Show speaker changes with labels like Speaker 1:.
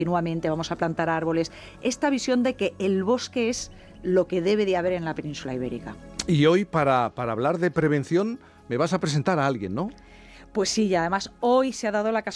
Speaker 1: continuamente, vamos a plantar árboles. Esta visión de que el bosque es lo que debe de haber en la península ibérica.
Speaker 2: Y hoy, para hablar de prevención, me vas a presentar a alguien, ¿no?
Speaker 1: Pues sí, y además hoy se ha dado la casualidad